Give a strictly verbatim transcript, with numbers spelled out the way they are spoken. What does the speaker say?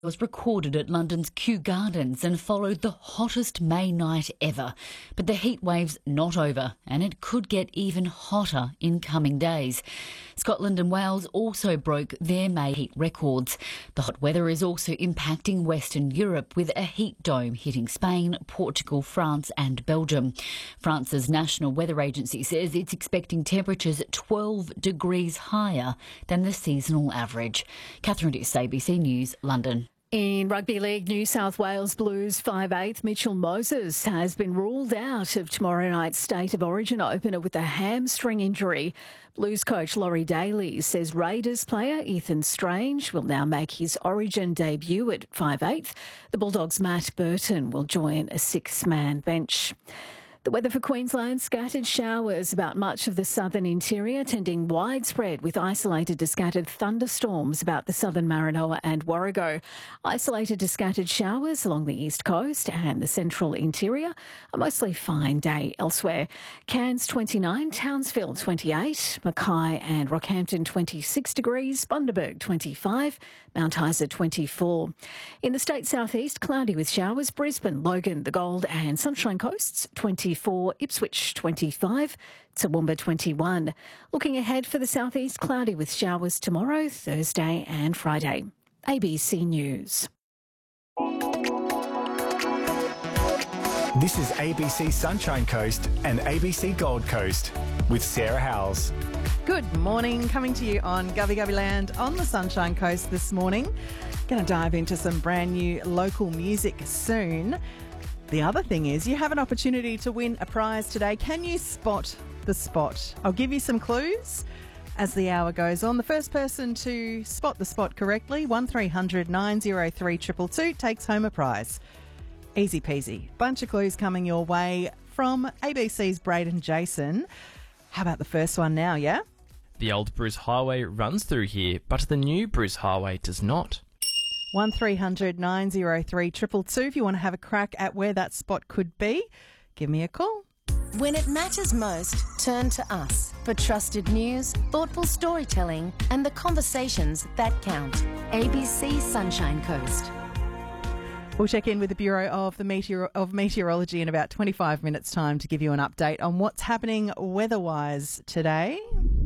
was recorded at London's Kew Gardens and followed the hottest May night ever. But the heat wave's not over, and it could get even hotter in coming days. Scotland and Wales also broke their May heat records. The hot weather is also impacting Western Europe, with a heat dome hitting Spain, Portugal, France and Belgium. France's National Weather Agency says it's expecting temperatures twelve degrees higher than the seasonal average. Catherine Diss, A B C News, London. In Rugby League, New South Wales Blues five eighth Mitchell Moses has been ruled out of tomorrow night's State of Origin opener with a hamstring injury. Blues coach Laurie Daly says Raiders player Ethan Strange will now make his Origin debut at five eighth. The Bulldogs' Matt Burton will join a six-man bench. The weather for Queensland, scattered showers about much of the southern interior, tending widespread with isolated to scattered thunderstorms about the southern Maranoa and Warrego. Isolated to scattered showers along the east coast and the central interior. A mostly fine day elsewhere. Cairns twenty-nine, Townsville twenty-eight, Mackay and Rockhampton twenty-six degrees, Bundaberg twenty-five, Mount Isa twenty-four. In the state southeast, cloudy with showers, Brisbane, Logan, the Gold and Sunshine Coasts twenty-four, Ipswich twenty-five, Toowoomba twenty-one. Looking ahead for the southeast, cloudy with showers tomorrow, Thursday and Friday. A B C News. This is A B C Sunshine Coast and A B C Gold Coast with Sarah Howells. Good morning, coming to you on Gubby Gubby Land on the Sunshine Coast this morning. Going to dive into some brand new local music soon. The other thing is you have an opportunity to win a prize today. Can you spot the spot? I'll give you some clues as the hour goes on. The first person to spot the spot correctly, one three hundred nine oh three two two two, takes home a prize. Easy peasy. Bunch of clues coming your way from A B C's Braden Jason. How about the first one now, yeah? The old Bruce Highway runs through here, but the new Bruce Highway does not. one three hundred nine oh three two two two if you want to have a crack at where that spot could be. Give me a call. When it matters most, turn to us for trusted news, thoughtful storytelling and the conversations that count. A B C Sunshine Coast. We'll check in with the Bureau of the Meteor- of Meteorology in about twenty-five minutes' time to give you an update on what's happening weather-wise today.